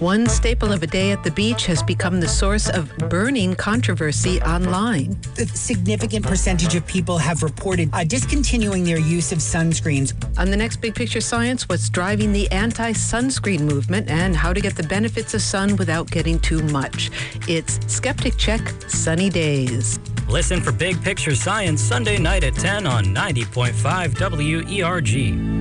One staple of a day at the beach has become the source of burning controversy online. A significant percentage of people have reported discontinuing their use of sunscreens. On the next Big Picture Science, what's driving the anti-sunscreen movement and how to get the benefits of sun without getting too much. It's Skeptic Check Sunny Days. Listen for Big Picture Science Sunday night at 10 on 90.5 WERG.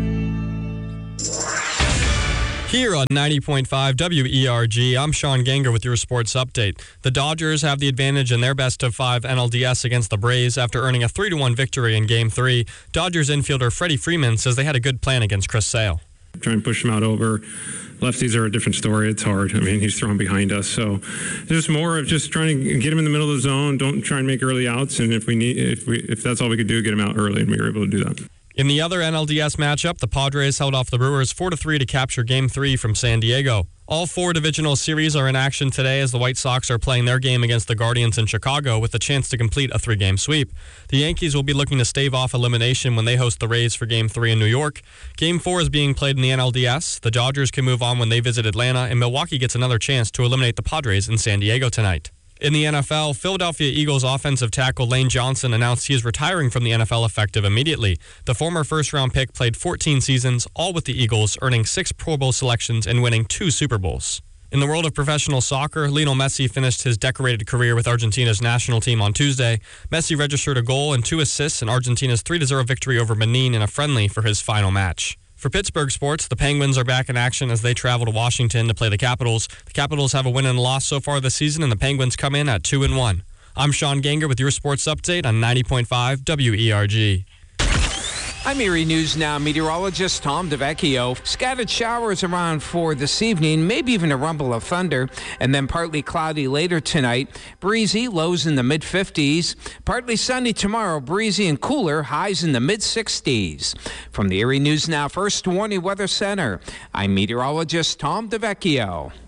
Here on 90.5 WERG, I'm Sean Ganger with your sports update. The Dodgers have the advantage in their best-of-5 NLDS against the Braves after earning a 3-1 victory in Game 3. Dodgers infielder Freddie Freeman says they had a good plan against Chris Sale. Try and push him out over. Lefties are a different story. It's hard. I mean, he's throwing behind us. So there's more of just trying to get him in the middle of the zone. Don't try and make early outs. And if that's all we could do, get him out early, and we were able to do that. In the other NLDS matchup, the Padres held off the Brewers 4-3 to capture Game 3 from San Diego. All 4 divisional series are in action today as the White Sox are playing their game against the Guardians in Chicago with a chance to complete a 3-game sweep. The Yankees will be looking to stave off elimination when they host the Rays for Game 3 in New York. Game 4 is being played in the NLDS. The Dodgers can move on when they visit Atlanta, and Milwaukee gets another chance to eliminate the Padres in San Diego tonight. In the NFL, Philadelphia Eagles offensive tackle Lane Johnson announced he is retiring from the NFL effective immediately. The former first-round pick played 14 seasons, all with the Eagles, earning 6 Pro Bowl selections and winning 2 Super Bowls. In the world of professional soccer, Lionel Messi finished his decorated career with Argentina's national team on Tuesday. Messi registered a goal and 2 assists in Argentina's 3-0 victory over Benin in a friendly for his final match. For Pittsburgh sports, the Penguins are back in action as they travel to Washington to play the Capitals. The Capitals have a win and a loss so far this season, and the Penguins come in at 2-1. I'm Sean Ganger with your sports update on 90.5 WERG. I'm Erie News Now meteorologist Tom DeVecchio. Scattered showers around for this evening, maybe even a rumble of thunder, and then partly cloudy later tonight. Breezy, lows in the mid-50s. Partly sunny tomorrow, breezy and cooler, highs in the mid-60s. From the Erie News Now First Warning Weather Center, I'm meteorologist Tom DeVecchio.